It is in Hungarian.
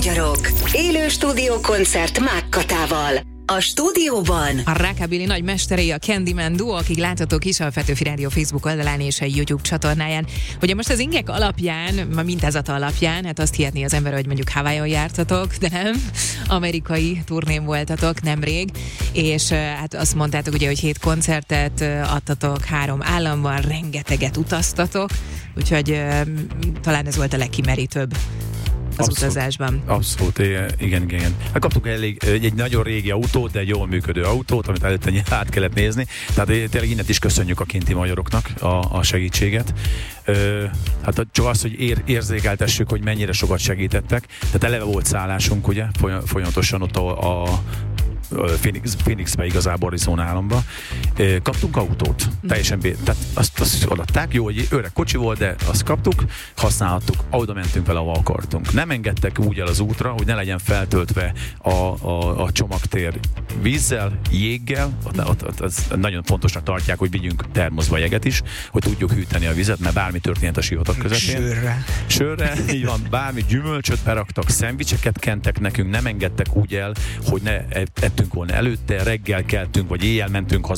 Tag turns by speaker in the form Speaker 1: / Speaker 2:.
Speaker 1: magyarok. Élő stúdiókoncert Mák Katával. A stúdióban
Speaker 2: a rockabilly nagy mesterei, a Candyman duo, akik láthatók is a Petőfi Rádió Facebook oldalán és a YouTube csatornáján. Ugye most az ingek alapján, a mintázata alapján, hát azt hihetné az ember, hogy mondjuk Hawaiion jártatok, de nem. Amerikai turnén voltatok nemrég, és hát azt mondtátok ugye, hogy 7 koncertet adtatok 3 államban, rengeteget utaztatok, úgyhogy talán ez volt a legkimerítőbb az utazásban.
Speaker 3: Abszolút, igen. Hát kaptuk egy nagyon régi autót, de egy jól működő autót, amit előtte át kellett nézni. Tehát tényleg innen is köszönjük a kinti magyaroknak a segítséget. Hát csak az, hogy érzékeltessük, hogy mennyire sokat segítettek. Tehát eleve volt szállásunk, ugye, folyamatosan ott a Phoenixbe, igazából Arizona államba. Kaptunk autót, teljesen tehát azt adatták, jó, hogy öreg kocsi volt, de azt kaptuk, használhattuk, oda mentünk vele, ahol akartunk. Nem engedtek úgy el az útra, hogy ne legyen feltöltve a csomagtér vízzel, jéggel, ott nagyon fontosnak tartják, hogy vigyünk termoszba jeget is, hogy tudjuk hűteni a vizet, mert bármi történhet a sivatag közepén. Sörre, így van, bármi gyümölcsöt beraktak, szendvicseket kentek nekünk, nem engedtek úgy el, hogy ne ettünk volna előtte, reggel keltünk, vagy éjjel mentünk haza,